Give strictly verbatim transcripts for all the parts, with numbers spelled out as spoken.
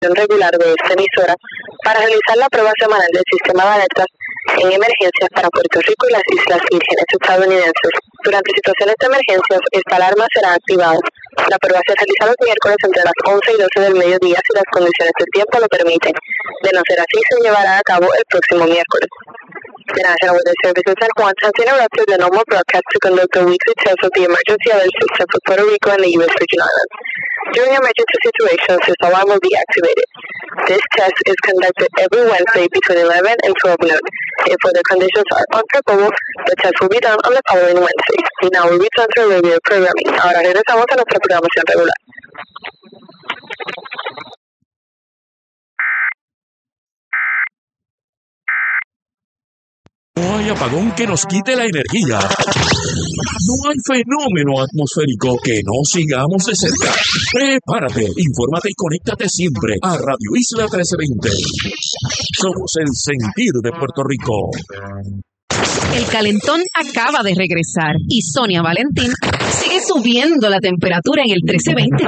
regular de esta emisora para realizar la prueba semanal del sistema de alertas en emergencias para Puerto Rico y las Islas Vírgenes estadounidenses. Durante situaciones de emergencias, esta alarma será activada. La prueba se realiza los miércoles entre las once y doce del mediodía si las condiciones del tiempo lo permiten. De no ser así, se llevará a cabo el próximo miércoles. The National Weather Service in San Juan has interrupted the normal broadcast to conduct a weekly test of the emergency alert system for Puerto Rico and the U S Virgin Islands. During emergency situations, this alarm will be activated. This test is conducted every Wednesday between eleven and twelve noon. If weather conditions are unfavorable, the test will be done on the following Wednesday. Now we return to our regular programming. Ahora regresamos a nuestra programación regular. No hay apagón que nos quite la energía. No hay fenómeno atmosférico que no sigamos de cerca. Prepárate, infórmate y conéctate siempre a Radio Isla trece veinte. Somos el sentir de Puerto Rico. El calentón acaba de regresar y Sonia Valentín sigue subiendo la temperatura en el trece veinte.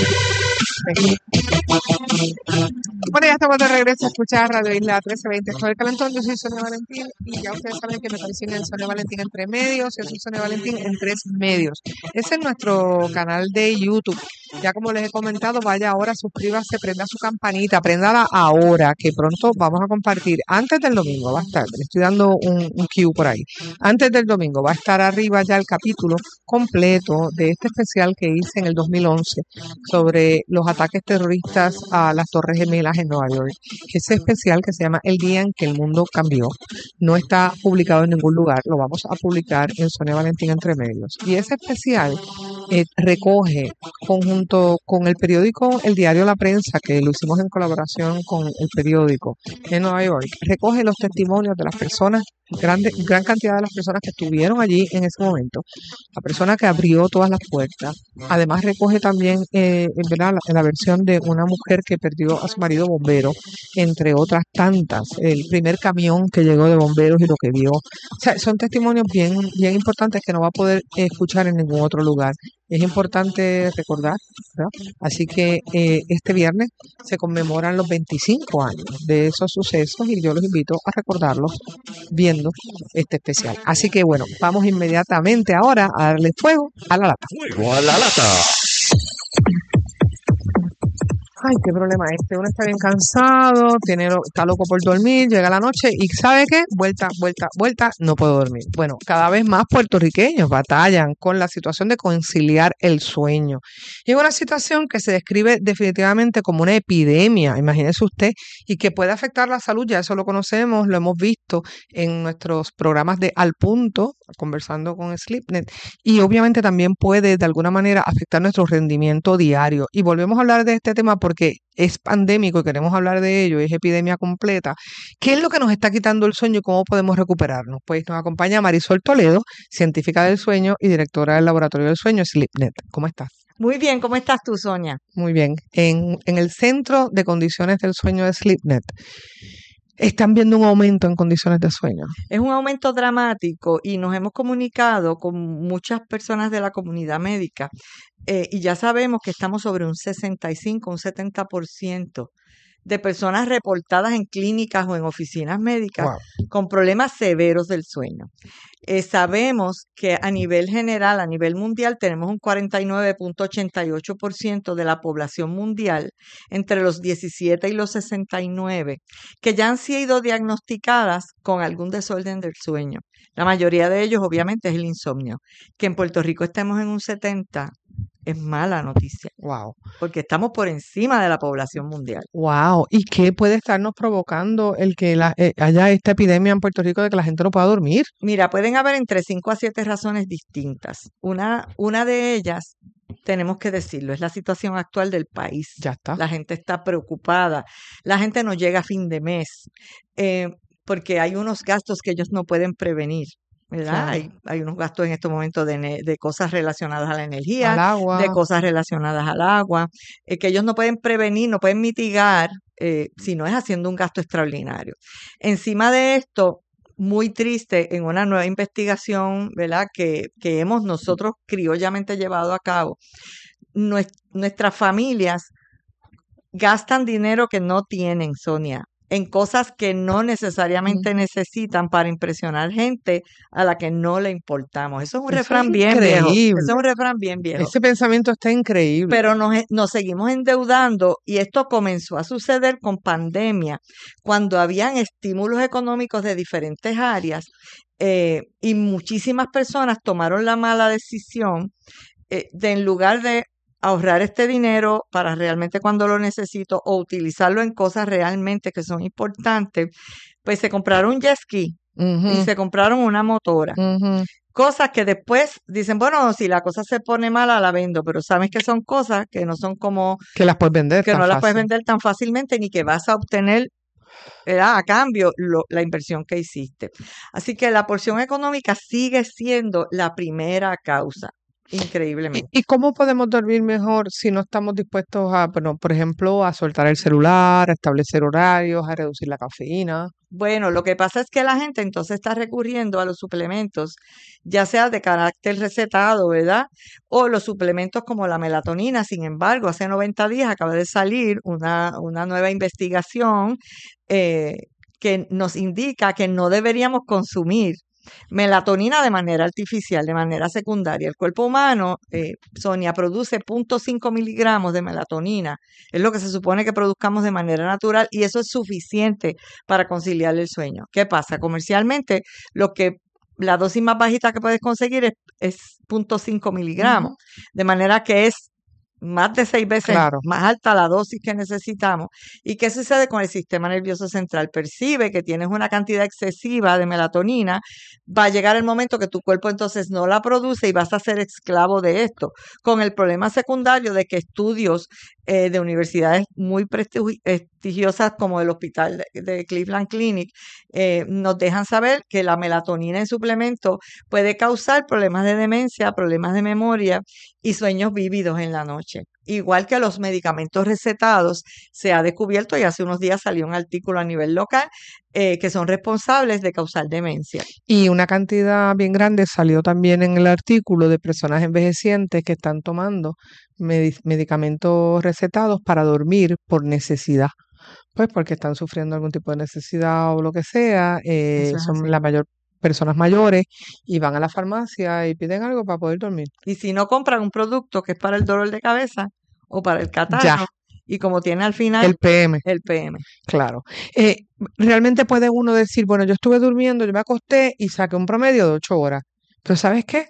Bueno, ya estamos de regreso a escuchar Radio Isla trece veinte con el calentón. Yo soy Sonia Valentín y ya ustedes saben que me consiguen Sonia Valentín entre medios. Yo soy Sonia Valentín en tres medios. Ese es nuestro canal de YouTube. Ya como les he comentado, vaya ahora, suscríbase, prenda su campanita, préndala ahora, que pronto vamos a compartir. Antes del domingo va a estar, le estoy dando un, un cue por ahí. Antes del domingo va a estar arriba ya el capítulo completo de este especial que hice en el dos mil once sobre los ataques terroristas a las Torres Gemelas en Nueva York. Ese especial que se llama El día en que el mundo cambió no está publicado en ningún lugar, lo vamos a publicar en Sonia Valentín entre medios. Y ese especial eh, recoge conjunto con el periódico El Diario La Prensa, que lo hicimos en colaboración con el periódico en Nueva York, recoge los testimonios de las personas, grande, gran cantidad de las personas que estuvieron allí en ese momento, la persona que abrió todas las puertas. Además recoge también eh, ¿verdad? La, la versión de una mujer que perdió a su marido bombero, entre otras tantas, el primer camión que llegó de bomberos y lo que vio. O sea, son testimonios bien, bien importantes que no va a poder escuchar en ningún otro lugar. Es importante recordar, ¿verdad? Así que eh, este viernes se conmemoran los veinticinco años de esos sucesos y yo los invito a recordarlos viendo este especial. Así que bueno, vamos inmediatamente ahora a darle fuego a la lata. Fuego a la lata. Ay, qué problema este. Uno está bien cansado, tiene, está loco por dormir, llega la noche y ¿sabe qué? Vuelta, vuelta, vuelta, no puedo dormir. Bueno, cada vez más puertorriqueños batallan con la situación de conciliar el sueño. Y es una situación que se describe definitivamente como una epidemia, imagínese usted, y que puede afectar la salud, ya eso lo conocemos, lo hemos visto en nuestros programas de Al Punto, conversando con SleepNet, y obviamente también puede de alguna manera afectar nuestro rendimiento diario. Y volvemos a hablar de este tema porque es pandémico y queremos hablar de ello, es epidemia completa. ¿Qué es lo que nos está quitando el sueño y cómo podemos recuperarnos? Pues nos acompaña Marisol Toledo, científica del sueño y directora del Laboratorio del Sueño, SleepNet. ¿Cómo estás? Muy bien, ¿cómo estás tú, Sonia? Muy bien. En, en el Centro de Condiciones del Sueño de SleepNet, están viendo un aumento en condiciones de sueño. Es un aumento dramático y nos hemos comunicado con muchas personas de la comunidad médica eh, y ya sabemos que estamos sobre un sesenta y cinco, un setenta por ciento de personas reportadas en clínicas o en oficinas médicas wow. con problemas severos del sueño. Eh, sabemos que a nivel general, a nivel mundial, tenemos un cuarenta y nueve punto ochenta y ocho por ciento de la población mundial entre los diecisiete y los sesenta y nueve que ya han sido diagnosticadas con algún desorden del sueño. La mayoría de ellos, obviamente, es el insomnio. Que en Puerto Rico estemos en un setenta es mala noticia. Wow. Porque estamos por encima de la población mundial. Wow. ¿Y qué puede estarnos provocando el que la, eh, haya esta epidemia en Puerto Rico de que la gente no pueda dormir? Mira, pueden haber entre cinco a siete razones distintas. Una, una de ellas, tenemos que decirlo, es la situación actual del país. Ya está. La gente está preocupada. La gente no llega a fin de mes eh, porque hay unos gastos que ellos no pueden prevenir. ¿Verdad? Claro. Hay, hay unos gastos en estos momentos de, de cosas relacionadas a la energía, al agua. de cosas relacionadas al agua, eh, que ellos no pueden prevenir, no pueden mitigar, eh, si no es haciendo un gasto extraordinario. Encima de esto, muy triste, en una nueva investigación, ¿verdad?, que, que hemos nosotros criollamente llevado a cabo, nuestras familias gastan dinero que no tienen, Sonia, en cosas que no necesariamente Ujú. necesitan para impresionar gente a la que no le importamos. Eso es un Eso refrán es bien viejo. Eso increíble. es un refrán bien viejo. Ese pensamiento está increíble. Pero nos, e- nos seguimos endeudando y esto comenzó a suceder con pandemia, cuando habían estímulos económicos de diferentes áreas eh, y muchísimas personas tomaron la mala decisión eh, de en lugar de ahorrar este dinero para realmente cuando lo necesito o utilizarlo en cosas realmente que son importantes, pues se compraron un jet ski y Ujú, se compraron una motora. ujú. Cosas que después dicen, bueno, si la cosa se pone mala, la vendo, pero sabes que son cosas que no son como, Que las puedes vender que tan no las puedes fácil. vender tan fácilmente ni que vas a obtener, ¿verdad?, a cambio lo- la inversión que hiciste. Así que la porción económica sigue siendo la primera causa, ¿Y, increíblemente. y cómo podemos dormir mejor si no estamos dispuestos a, bueno, por ejemplo, a soltar el celular, a establecer horarios, a reducir la cafeína? Bueno, lo que pasa es que la gente entonces está recurriendo a los suplementos, ya sea de carácter recetado, ¿verdad? O los suplementos como la melatonina. Sin embargo, hace noventa días acaba de salir una, una nueva investigación eh, que nos indica que no deberíamos consumir melatonina de manera artificial, de manera secundaria. El cuerpo humano, eh, Sonia, produce cero punto cinco miligramos de melatonina. Es lo que se supone que produzcamos de manera natural y eso es suficiente para conciliar el sueño. ¿Qué pasa? Comercialmente, lo que la dosis más bajita que puedes conseguir es, es cero punto cinco miligramos, Ujú. de manera que es más de seis veces Claro. más alta la dosis que necesitamos. ¿Y qué sucede con el sistema nervioso central? Percibe que tienes una cantidad excesiva de melatonina, va a llegar el momento que tu cuerpo entonces no la produce y vas a ser esclavo de esto, con el problema secundario de que estudios eh, de universidades muy prestigi- prestigiosas como el hospital de, de Cleveland Clinic eh, nos dejan saber que la melatonina en suplemento puede causar problemas de demencia, problemas de memoria y sueños vívidos en la noche. Igual que los medicamentos recetados, se ha descubierto y hace unos días salió un artículo a nivel local eh, que son responsables de causar demencia. Y una cantidad bien grande salió también en el artículo de personas envejecientes que están tomando medi- medicamentos recetados para dormir por necesidad. Pues porque están sufriendo algún tipo de necesidad o lo que sea, eh, Eso es son así. la mayor personas mayores y van a la farmacia y piden algo para poder dormir. Y si no compran un producto que es para el dolor de cabeza o para el Ya, catarro, y como tiene al final el P M, el P M. claro. Eh, realmente puede uno decir, bueno, yo estuve durmiendo, yo me acosté y saqué un promedio de ocho horas. Pero ¿sabes qué?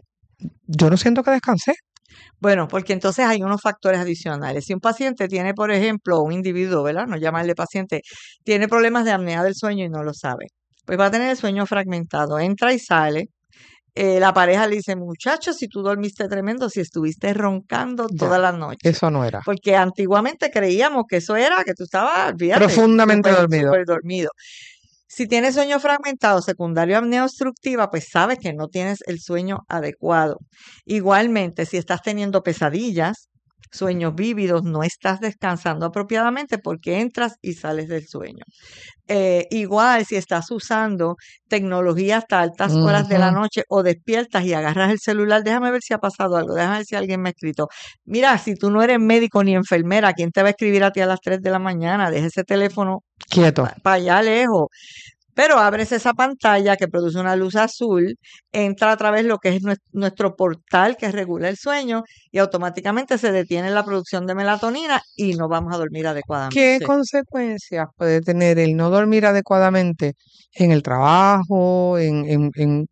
Yo no siento que descansé. Bueno, porque entonces hay unos factores adicionales. Si un paciente tiene, por ejemplo, un individuo, ¿verdad? No llamarle paciente, tiene problemas de apnea del sueño y no lo sabe, pues va a tener el sueño fragmentado, entra y sale. Eh, la pareja le dice, muchacho, si tú dormiste tremendo, si estuviste roncando Ya, toda la noche. eso no era. Porque antiguamente creíamos que eso era que tú estabas, olvídate, Profundamente súper, dormido. súper dormido. Si tienes sueño fragmentado secundario a apnea obstructiva, pues sabes que no tienes el sueño adecuado. Igualmente, si estás teniendo pesadillas, sueños vívidos, no estás descansando apropiadamente porque entras y sales del sueño. Eh, igual si estás usando tecnología hasta altas horas de la Ujú. noche o despiertas y agarras el celular, déjame ver si ha pasado algo, déjame ver si alguien me ha escrito. Mira, si tú no eres médico ni enfermera, ¿quién te va a escribir a ti a las tres de la mañana? Deja ese teléfono Quieto. para allá lejos. Pero abres esa pantalla que produce una luz azul, entra a través de lo que es nues- nuestro portal que regula el sueño y automáticamente se detiene la producción de melatonina y no vamos a dormir ¿Qué adecuadamente. consecuencias puede tener el no dormir adecuadamente en el trabajo, en, en, en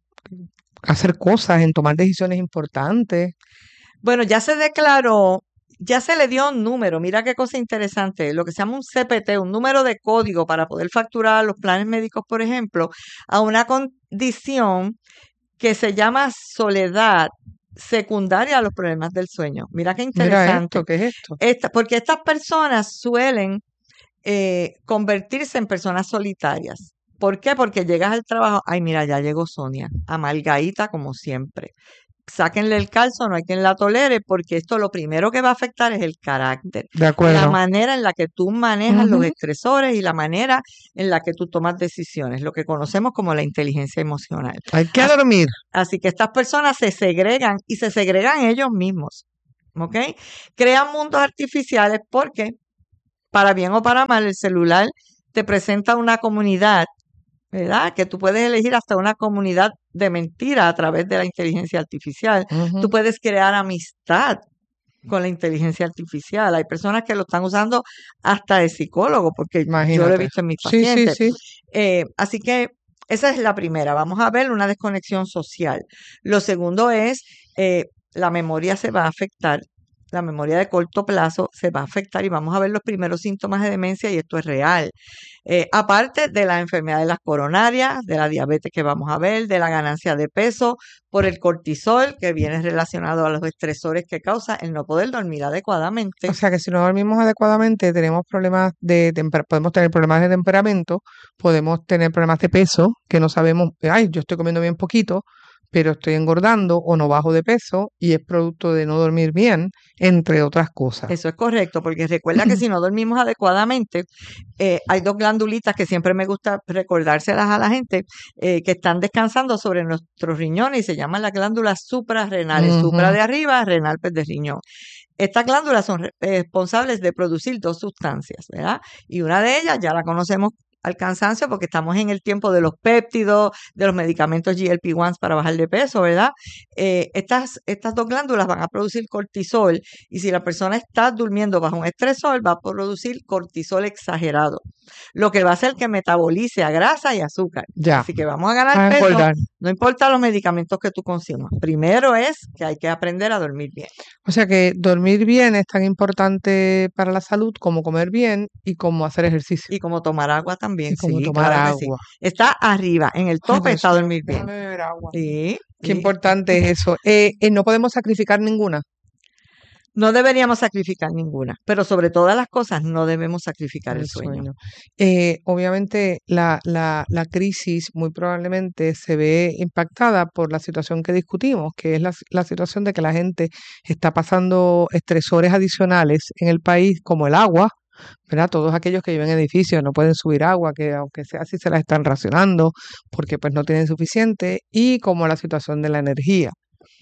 hacer cosas, en tomar decisiones importantes? Bueno, ya se declaró, ya se le dio un número, mira qué cosa interesante, lo que se llama un C P T, un número de código para poder facturar los planes médicos, por ejemplo, a una condición que se llama soledad secundaria a los problemas del sueño. Mira qué Mira interesante. esto, ¿qué es esto? Esta, porque estas personas suelen eh, convertirse en personas solitarias. ¿Por qué? Porque llegas al trabajo, ay, mira, ya llegó Sonia, amalgadita como siempre. Sáquenle el calzo, no hay quien la tolere, porque esto lo primero que va a afectar es el carácter, De la acuerdo. manera en la que tú manejas los Ujú. estresores y la manera en la que tú tomas decisiones, lo que conocemos como la inteligencia emocional. Hay que Así, dormir. así que estas personas se segregan y se segregan ellos mismos, ¿ok? Crean mundos artificiales porque para bien o para mal, el celular te presenta una comunidad, ¿verdad? Que tú puedes elegir hasta una comunidad de mentira a través de la inteligencia artificial. Ujú. Tú puedes crear amistad con la inteligencia artificial. Hay personas que lo están usando hasta de psicólogo, porque yo lo he Imagínate. visto en mis Sí, sí, pacientes. sí. Eh, así que esa es la primera. Vamos a ver una desconexión social. Lo segundo es eh, la memoria se va a afectar. La memoria de corto plazo se va a afectar y vamos a ver los primeros síntomas de demencia y esto es real. Eh, aparte de las enfermedades las coronarias, de la diabetes que vamos a ver, de la ganancia de peso por el cortisol que viene relacionado a los estresores que causa el no poder dormir adecuadamente. O sea que si no dormimos adecuadamente, tenemos problemas de temper- podemos tener problemas de temperamento, podemos tener problemas de peso, que no sabemos, ay, yo estoy comiendo bien poquito, pero estoy engordando o no bajo de peso y es producto de no dormir bien, entre otras cosas. Eso es correcto, porque recuerda que si no dormimos adecuadamente, eh, hay dos glandulitas que siempre me gusta recordárselas a la gente, eh, que están descansando sobre nuestros riñones y se llaman las glándulas suprarrenales, Ujú. supra de arriba, renal pues de riñón. Estas glándulas son re- responsables de producir dos sustancias, ¿verdad? Y una de ellas ya la conocemos al cansancio porque estamos en el tiempo de los péptidos, de los medicamentos G L P uno para bajar de peso, ¿verdad? Eh, estas, estas dos glándulas van a producir cortisol y si la persona está durmiendo bajo un estresor va a producir cortisol exagerado, lo que va a hacer que metabolice a grasa y azúcar. Ya. Así que vamos a ganar A peso, engordar. no importa los medicamentos que tú consumas. Primero es que hay que aprender a dormir bien. O sea que dormir bien es tan importante para la salud como comer bien y como hacer ejercicio. Y como tomar agua también, Y como sí, tomar claro que sí. agua. Está arriba, en el Ay, tope Dios está mío, dormir bien. déjame beber agua. Sí, Qué sí. importante es eso. Eh, eh, no podemos sacrificar ninguna. No deberíamos sacrificar ninguna, pero sobre todas las cosas no debemos sacrificar el El sueño. sueño. Eh, obviamente la, la, la crisis muy probablemente se ve impactada por la situación que discutimos, que es la, la situación de que la gente está pasando estresores adicionales en el país, como el agua, ¿verdad? Todos aquellos que viven en edificios no pueden subir agua, que aunque sea así se la están racionando porque pues no tienen suficiente, y como la situación de la energía.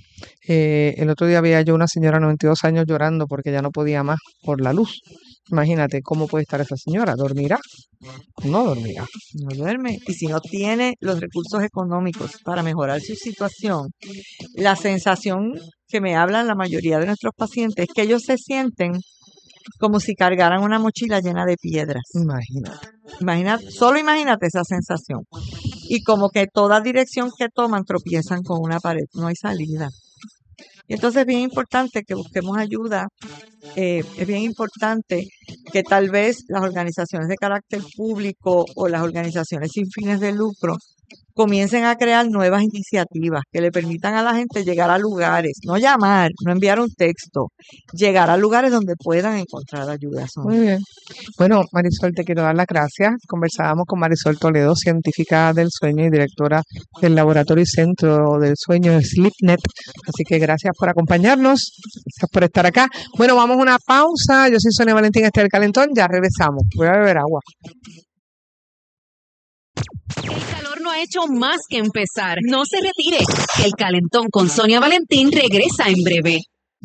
Eh, el otro día había yo una señora de noventa y dos años llorando porque ya no podía más por la luz. Imagínate cómo puede estar esa señora. ¿Dormirá? No dormirá. No duerme. Y si no tiene los recursos económicos para mejorar su situación, la sensación que me hablan la mayoría de nuestros pacientes es que ellos se sienten como si cargaran una mochila llena de piedras. Imagínate. Imagina, solo imagínate esa sensación. Y como que toda dirección que toman tropiezan con una pared, no hay salida. Y entonces es bien importante que busquemos ayuda, eh, es bien importante que tal vez las organizaciones de carácter público o las organizaciones sin fines de lucro comiencen a crear nuevas iniciativas que le permitan a la gente llegar a lugares, no llamar, no enviar un texto, llegar a lugares donde puedan encontrar ayuda. Muy bien. Bueno, Marisol, te quiero dar las gracias. Conversábamos con Marisol Toledo, científica del sueño y directora del Laboratorio y Centro del Sueño SleepNet. Así que gracias por acompañarnos, gracias por estar acá. Bueno, vamos a una pausa. Yo soy Sonia Valentín, este es El Calentón. Ya regresamos. Voy a beber agua. El calor no ha hecho más que empezar. No se retire. El Calentón con Sonia Valentín regresa en breve.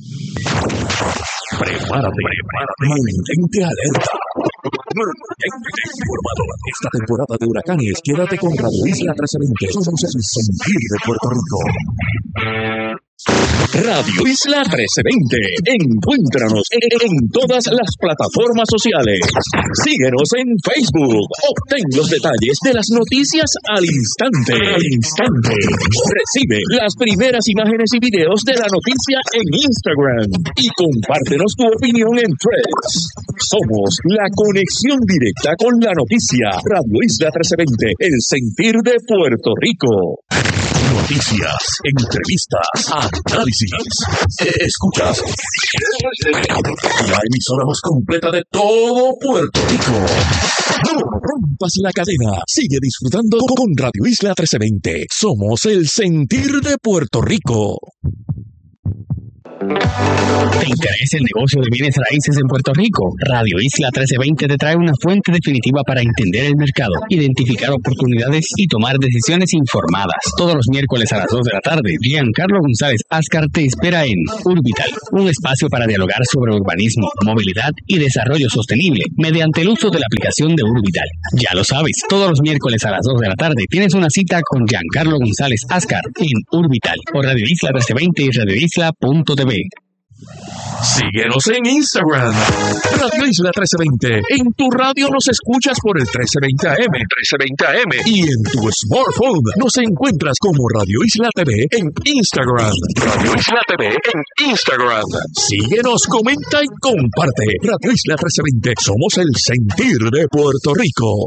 Prepárate, prepárate, mantente alerta. Mantente informado. Esta temporada de huracanes, quédate con Radio Isla trescientos veinte. Somos el sentir de Puerto Rico. Radio Isla trescientos veinte. Encuéntranos en, en todas las plataformas sociales. Síguenos en Facebook. Obtén los detalles de las noticias al instante. Al instante. Recibe las primeras imágenes y videos de la noticia en Instagram. Y compártenos tu opinión en Threads. Somos la conexión directa con la noticia. Radio Isla trescientos veinte. El sentir de Puerto Rico. Noticias, entrevistas, análisis. Escuchas la emisora más completa de todo Puerto Rico. No rompas la cadena. Sigue disfrutando con Radio Isla trescientos veinte. Somos el sentir de Puerto Rico. ¿Te interesa el negocio de bienes raíces en Puerto Rico? Radio Isla trece veinte te trae una fuente definitiva para entender el mercado, identificar oportunidades y tomar decisiones informadas. Todos los miércoles a las dos de la tarde, Giancarlo González Ascar te espera en Urbital, un espacio para dialogar sobre urbanismo, movilidad y desarrollo sostenible mediante el uso de la aplicación de Urbital. Ya lo sabes, todos los miércoles a las dos de la tarde tienes una cita con Giancarlo González Ascar en Urbital o Radio Isla trece veinte y radio isla punto t v. Síguenos en Instagram, Radio Isla trece veinte. En tu radio nos escuchas por el trece veinte A M, trece veinte A M. Y en tu smartphone nos encuentras como Radio Isla T V en Instagram. Radio Isla T V en Instagram. Síguenos, comenta y comparte. Radio Isla trece veinte. Somos el sentir de Puerto Rico.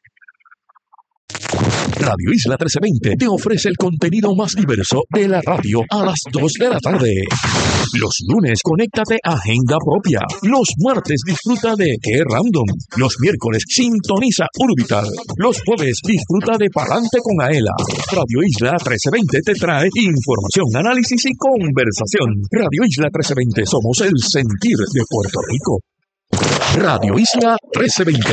Radio Isla trece veinte te ofrece el contenido más diverso de la radio a las dos de la tarde. Los lunes, conéctate a Agenda Propia. Los martes, disfruta de Qué Random. Los miércoles, sintoniza Urbital. Los jueves, disfruta de Palante con Aela. Radio Isla trece veinte te trae información, análisis y conversación. Radio Isla trece veinte, somos el sentir de Puerto Rico. Radio Isla trece veinte.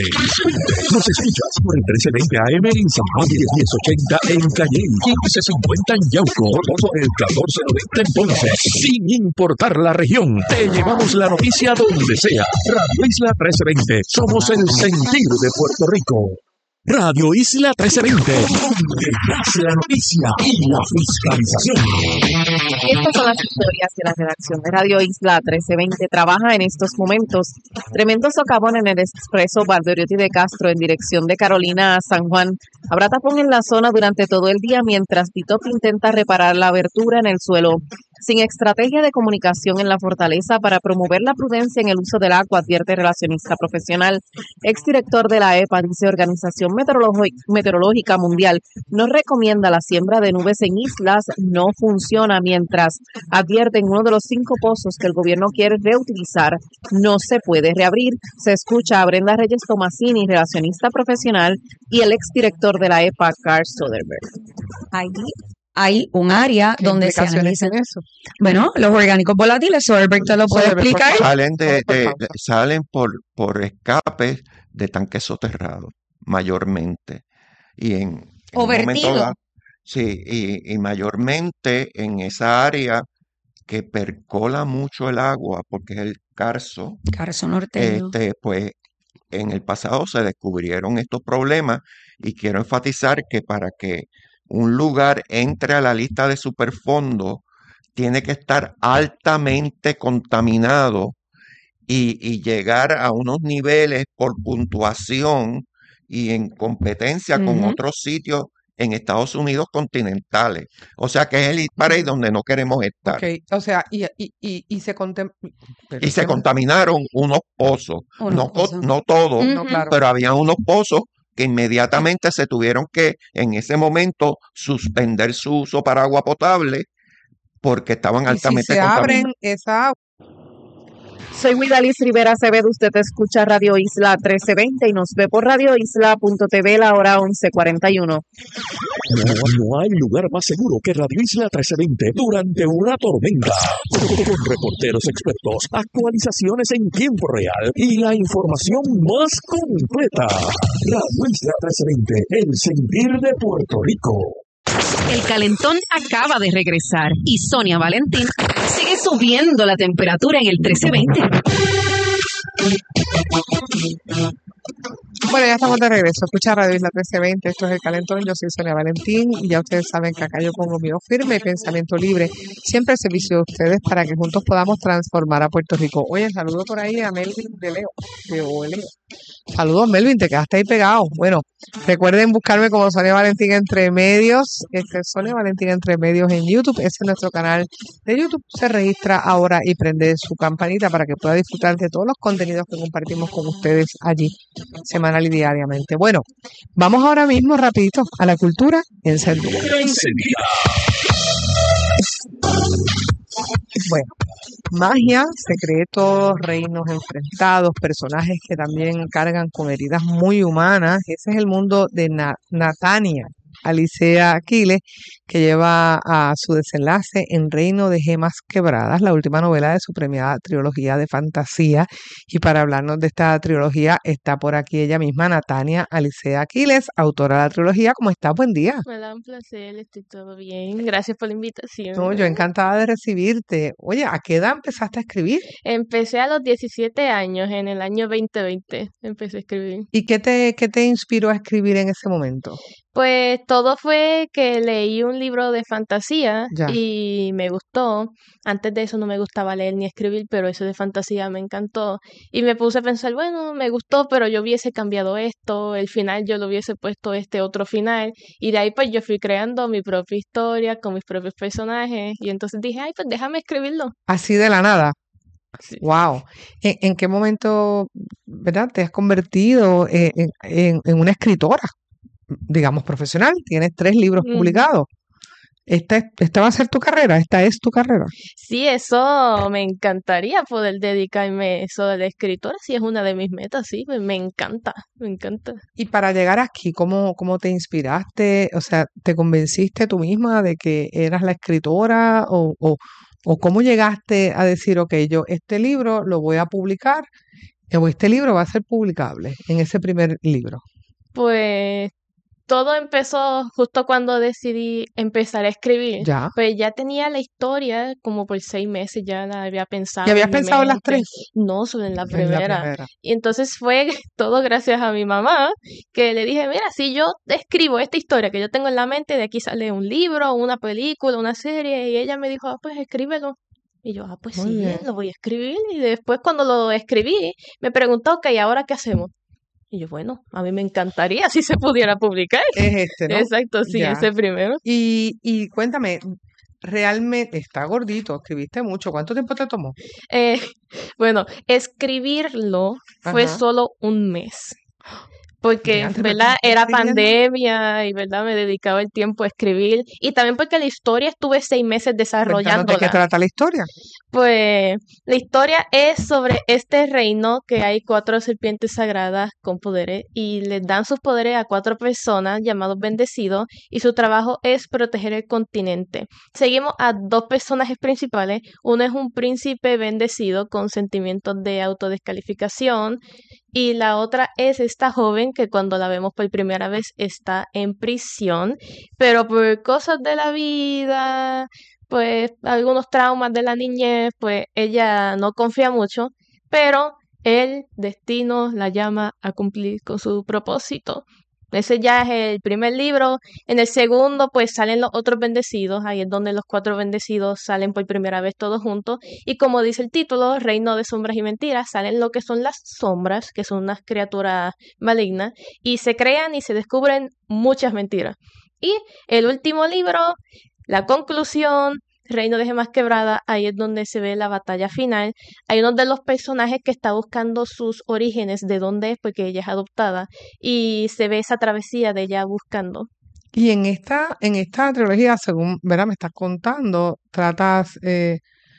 Nos escuchas por el trece veinte A M en San Juan, diez ochenta en Calle, quince cincuenta en Yauco, por el catorce noventa en Ponce. Sin importar la región, te llevamos la noticia donde sea. Radio Isla trece veinte, somos el sentir de Puerto Rico. Radio Isla trece veinte, donde nace la noticia y la fiscalización. Estas son las historias que la redacción de Radio Isla trece veinte trabaja en estos momentos. Tremendo socavón en el expreso Valdoriotti de Castro en dirección de Carolina a San Juan. Habrá tapón en la zona durante todo el día mientras Titop intenta reparar la abertura en el suelo. Sin estrategia de comunicación en la fortaleza para promover la prudencia en el uso del agua, advierte relacionista profesional. Exdirector de la E P A dice Organización Meteorológica Mundial no recomienda la siembra de nubes en islas, no funciona, mientras advierten uno de los cinco pozos que el gobierno quiere reutilizar no se puede reabrir. Se escucha a Brenda Reyes Tomasini, relacionista profesional, y el exdirector de la E P A, Carl Soderberg. Ahí hay un área donde se analizan eso. Bueno, los orgánicos volátiles, Soderberg te lo puede Soderberg, explicar. Salen de, de- de- salen por, por escapes de tanques soterrados, mayormente. Y en, en O un momento vertido. dado, sí, y, y mayormente en esa área que percola mucho el agua, porque es el Carso, Carso Norteño. este, pues en el pasado se descubrieron estos problemas y quiero enfatizar que para que un lugar entre a la lista de superfondo tiene que estar altamente contaminado y, y llegar a unos niveles por puntuación y en competencia con Ujú. otros sitios en Estados Unidos continentales. O sea que es el hit parade donde no queremos estar. Ok, o sea, y, y, y, y se contem... pero Y se ¿qué? contaminaron unos pozos, Unos no, co- pozos. no todos, Ujú. No, claro. pero había unos pozos que inmediatamente se tuvieron que en ese momento suspender su uso para agua potable porque estaban Y si altamente se abren contaminados. esa agua, Soy Widalis Rivera Acevedo, usted escucha Radio Isla trece veinte y nos ve por radio isla punto t v la hora once cuarenta y uno. No, no hay lugar más seguro que Radio Isla trece veinte durante una tormenta. Con reporteros expertos, actualizaciones en tiempo real y la información más completa. Radio Isla trece veinte, el sentir de Puerto Rico. El calentón acaba de regresar y Sonia Valentín sigue subiendo la temperatura en el trece veinte. bueno, ya estamos de regreso. Escucha Radio Isla trece veinte, esto es El Calentón, yo soy Sonia Valentín y ya ustedes saben que acá yo pongo mi voz firme y pensamiento libre, siempre al servicio de ustedes para que juntos podamos transformar a Puerto Rico. Oye, saludo por ahí a Melvin de Leo, de Oleo. Saludos, Melvin, te quedaste ahí pegado. Bueno, recuerden buscarme como Sonia Valentín Entre Medios. Este es Sonia Valentín Entre Medios en YouTube. Ese es nuestro canal de YouTube. Se registra ahora y prende su campanita para que pueda disfrutar de todos los contenidos que compartimos con ustedes allí, semanal y diariamente. Bueno, vamos ahora mismo rapidito a la cultura encendida. Encendida. Bueno, magia, secretos, reinos enfrentados, personajes que también cargan con heridas muy humanas. Ese es el mundo de Na- Natania. Alicea Aquiles, que lleva a su desenlace en Reino de Gemas Quebradas, la última novela de su premiada trilogía de fantasía. Y para hablarnos de esta trilogía está por aquí ella misma, Natania Alicea Aquiles, autora de la trilogía. ¿Cómo estás? Buen día. Hola, un placer, estoy todo bien. Gracias por la invitación. No, yo encantada de recibirte. Oye, ¿a qué edad empezaste a escribir? Empecé a los diecisiete años, en el año veinte veinte, empecé a escribir. ¿Y qué te, qué te inspiró a escribir en ese momento? Pues todo fue que leí un libro de fantasía Ya. y me gustó. Antes de eso no me gustaba leer ni escribir, pero eso de fantasía me encantó. Y me puse a pensar, bueno, me gustó, pero yo hubiese cambiado esto, el final yo lo hubiese puesto este otro final. Y de ahí pues yo fui creando mi propia historia con mis propios personajes. Y entonces dije, ay, pues déjame escribirlo. Así de la nada. Sí. Wow. ¿En, en qué momento, verdad, te has convertido en, en- en- en una escritora, digamos, profesional? Tienes tres libros Ujú. publicados. Esta, es- esta va a ser tu carrera, esta es tu carrera. Sí, eso me encantaría poder dedicarme a eso de la escritora, sí es una de mis metas, sí, me, me encanta, me encanta. Y para llegar aquí, ¿cómo, cómo te inspiraste? O sea, ¿te convenciste tú misma de que eras la escritora? ¿O, o, o cómo llegaste a decir, ok, yo este libro lo voy a publicar, o este libro va a ser publicable en ese primer libro? Pues todo empezó justo cuando decidí empezar a escribir. Ya. Pues ya tenía la historia como por seis meses, ya la había pensado ¿Y habías en mi pensado en las mente. tres? No, solo en la En la primera. primera. Y entonces fue todo gracias a mi mamá, que le dije, mira, si yo escribo esta historia que yo tengo en la mente, de aquí sale un libro, una película, una serie, y ella me dijo, ah, pues escríbelo. Y yo, ah, pues Muy sí, bien. lo voy a escribir. Y después cuando lo escribí, me preguntó, ok, ¿ahora qué hacemos? Y yo, bueno, a mí me encantaría si se pudiera publicar. Es este, ¿no? Exacto, sí, Ya. ese primero. Y, y cuéntame, realmente está gordito, escribiste mucho. ¿Cuánto tiempo te tomó? Eh, bueno, escribirlo fue Ajá. solo un mes. Porque, Diantre, pero tú ¿verdad? estás Era escribiendo. pandemia y, ¿verdad? Me dedicaba el tiempo a escribir. Y también porque la historia estuve seis meses Cuéntanos de qué desarrollándola. trata la historia. Pues la historia es sobre este reino que hay cuatro serpientes sagradas con poderes y les dan sus poderes a cuatro personas llamados bendecidos y su trabajo es proteger el continente. Seguimos a dos personajes principales. Uno es un príncipe bendecido con sentimientos de autodescalificación y la otra es esta joven que cuando la vemos por primera vez está en prisión, pero por cosas de la vida, pues algunos traumas de la niñez, pues ella no confía mucho, pero el destino la llama a cumplir con su propósito. Ese ya es el primer libro. En el segundo, pues salen los otros bendecidos. Ahí es donde los cuatro bendecidos salen por primera vez todos juntos. Y como dice el título, Reino de Sombras y Mentiras, salen lo que son las sombras, que son unas criaturas malignas, y se crean y se descubren muchas mentiras. Y el último libro, la conclusión, Reino de Gemas Quebradas, ahí es donde se ve la batalla final. Hay uno de los personajes que está buscando sus orígenes, de dónde es, porque ella es adoptada, y se ve esa travesía de ella buscando. Y en esta, en esta trilogía, según ¿verdad? Me estás contando, tratas, eh,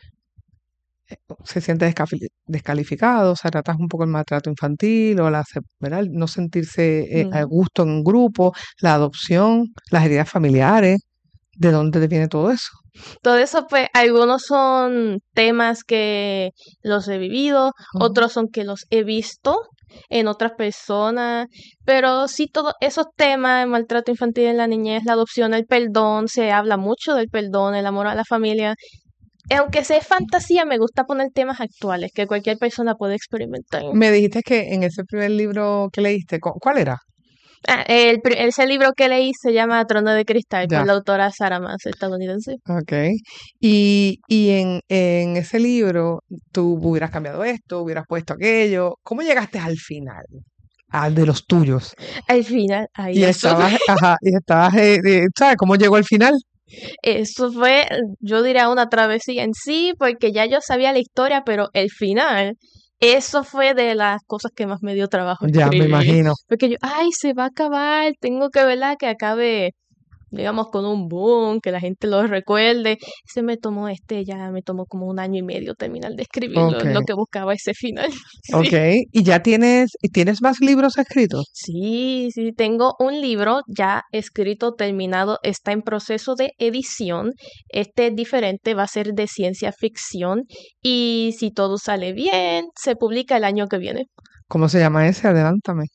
se siente descafi- descalificado, o sea, tratas un poco el maltrato infantil o la, se- ¿verdad? El no sentirse eh, a Ujú. gusto en un grupo, la adopción, las heridas familiares, ¿de dónde te viene todo eso? Todo eso, pues, algunos son temas que los he vivido, Ujú. otros son que los he visto en otras personas, pero sí todos esos temas, el maltrato infantil en la niñez, la adopción, el perdón, se habla mucho del perdón, el amor a la familia. Aunque sea fantasía, me gusta poner temas actuales que cualquier persona puede experimentar. Me dijiste que en ese primer libro que leíste, ¿cu- ¿cuál era? Ah, el, pri- ese libro que leí se llama Trono de Cristal, Ya. por la autora Sarah Maas, estadounidense. Ok. Y, y en, en ese libro, tú hubieras cambiado esto, hubieras puesto aquello. ¿Cómo llegaste al final? Al de los tuyos. Al final, ahí Y eso, estabas, ajá, y estabas, eh, eh, ¿sabes cómo llegó al final? eso fue, yo diría, una travesía en sí, porque ya yo sabía la historia, pero el final, eso fue de las cosas que más me dio trabajo Ya me escribir. imagino. Porque yo, ay, se va a acabar, tengo que verla que acabe digamos, con un boom, que la gente lo recuerde. Se me tomó este, ya me tomó como un año y medio terminar de escribirlo, Okay. lo que buscaba ese final. Sí. Ok, ¿y ya tienes, y tienes más libros escritos? Sí, sí, tengo un libro ya escrito, terminado, está en proceso de edición. Este es diferente, va a ser de ciencia ficción y si todo sale bien, se publica el año que viene. ¿Cómo se llama ese? Adelántame.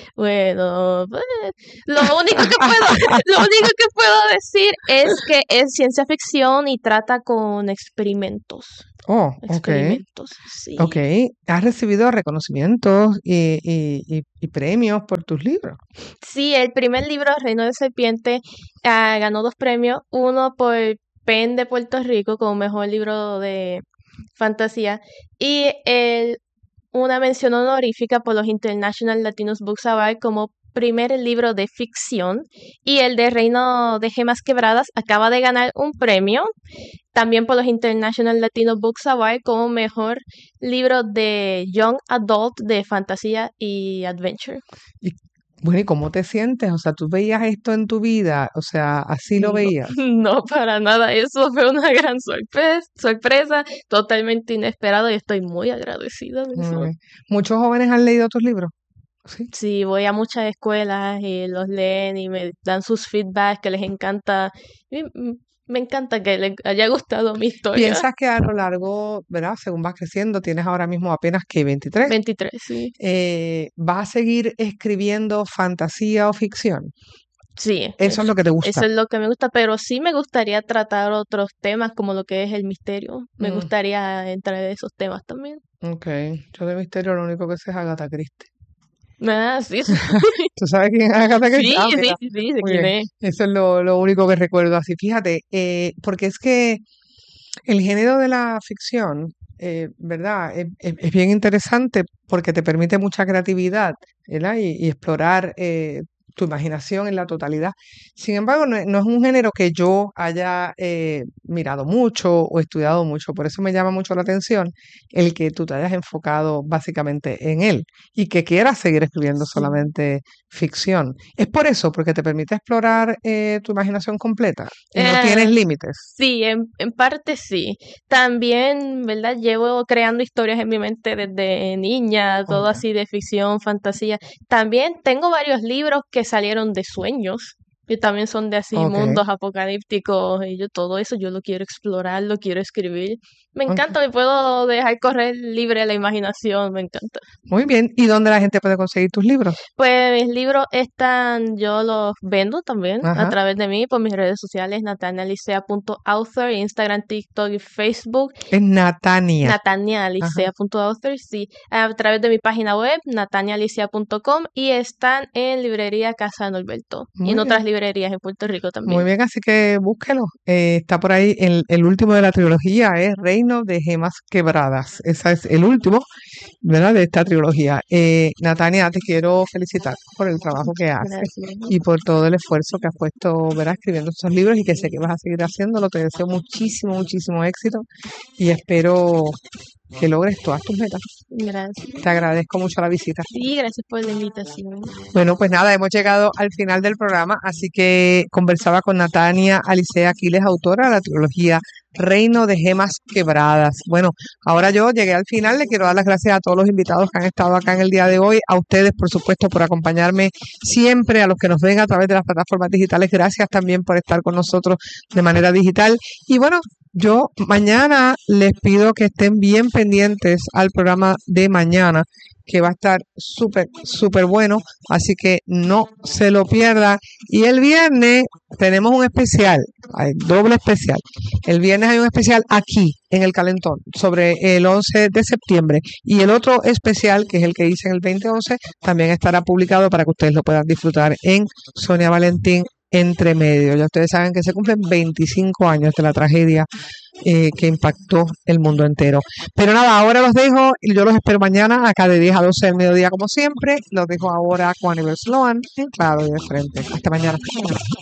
Bueno, pues, lo único que puedo, lo único que puedo decir es que es ciencia ficción y trata con experimentos. Oh, ok. Experimentos, sí. Ok, has recibido reconocimientos y, y, y, y premios por tus libros. Sí, el primer libro, Reino de Serpiente, ah, ganó dos premios. Uno por Pen de Puerto Rico como mejor libro de fantasía y el, una mención honorífica por los International Latinos Books Award como primer libro de ficción. Y el de Reino de Gemas Quebradas acaba de ganar un premio también por los International Latino Books Award como mejor libro de Young Adult de fantasía y adventure. Y bueno, ¿y cómo te sientes? O sea, ¿tú veías esto en tu vida? O sea, ¿así lo No, veías? no, para nada. Eso fue una gran sorpresa, sorpresa, totalmente inesperado y estoy muy agradecida de eso. Mm, ¿Muchos jóvenes han leído tus libros? Sí. Sí, voy a muchas escuelas y los leen y me dan sus feedbacks que les encanta. Y, mm, me encanta que les haya gustado mi historia. ¿Piensas que a lo largo, ¿verdad? Según vas creciendo, tienes ahora mismo apenas que veintitrés, veintitrés, sí. eh, ¿vas a seguir escribiendo fantasía o ficción? Sí, Eso es eso, lo que te eso gusta. es lo que me gusta, pero sí me gustaría tratar otros temas como lo que es el misterio. Me Mm, gustaría entrar en esos temas también. ok, yo de misterio lo único que sé es Agatha Christie. Ah, sí, sí, ¿Tú sabes quién es Agatha Christie? sí, Ah, sí, mira, sí, sí, sé muy quién bien. es. Eso es lo, lo único que recuerdo así. Fíjate, eh, porque es que el género de la ficción, eh, ¿verdad? Es, es- es bien interesante porque te permite mucha creatividad, ¿verdad? Y, y explorar eh, tu imaginación en la totalidad. Sin embargo, no, es no es un género que yo haya eh, mirado mucho o estudiado mucho. Por eso me llama mucho la atención el que tú te hayas enfocado básicamente en él y que quieras seguir escribiendo Sí. solamente ficción. Es por eso, porque te permite explorar eh, tu imaginación completa y no tienes Eh, límites. sí, en, en parte sí. También, ¿verdad? Llevo creando historias en mi mente desde niña, todo Ok. así de ficción, fantasía. También tengo varios libros que salieron de sueños, que también son de así Ok, mundos apocalípticos y yo todo eso yo lo quiero explorar, lo quiero escribir. Me ok. encanta, me puedo dejar correr libre la imaginación, me encanta. Muy bien. ¿Y dónde la gente puede conseguir tus libros? Pues mis libros están, yo los vendo también a Ajá. través de mí por mis redes sociales, natanialicea punto author, Instagram, TikTok y Facebook, Es Natania. Ajá. natanialicea punto author, sí, a través de mi página web, natanialicea punto com y están en librería Casa Norberto y Muy en otras bien. librerías en Puerto Rico Muy también. bien, así que búsquelo. Eh, está por ahí el, el último de la trilogía, es Reino de Gemas Quebradas. Ese es el último, ¿verdad? De esta trilogía. Eh, Natania, te quiero felicitar por el trabajo que haces Gracias. y por todo el esfuerzo que has puesto, ¿verdad? Escribiendo estos libros y que sé que vas a seguir haciéndolo. Te deseo muchísimo, muchísimo éxito y espero que logres todas tus metas. Gracias. Te agradezco mucho la visita. Sí, gracias por la invitación. Bueno, pues nada, hemos llegado al final del programa, así que conversaba con Natania Alicea Aquiles, autora de la trilogía Reino de Gemas Quebradas. Bueno, ahora yo llegué al final, le quiero dar las gracias a todos los invitados que han estado acá en el día de hoy, a ustedes, por supuesto, por acompañarme siempre, a los que nos ven a través de las plataformas digitales, gracias también por estar con nosotros de manera digital. Y bueno, yo mañana les pido que estén bien pendientes al programa de mañana, que va a estar súper, súper bueno, así que no se lo pierdan. Y el viernes tenemos un especial, hay doble especial. El viernes hay un especial aquí, en el Calentón, sobre el once de septiembre. Y el otro especial, que es el que hice en el veinte once, también estará publicado para que ustedes lo puedan disfrutar en Sonia Valentín Entre Medio. Ya ustedes saben que se cumplen veinticinco años de la tragedia eh, que impactó el mundo entero. Pero nada, ahora los dejo y yo los espero mañana acá de diez a doce del mediodía como siempre. Los dejo ahora con Aníbal Sloan en Claro y de Frente. Hasta mañana.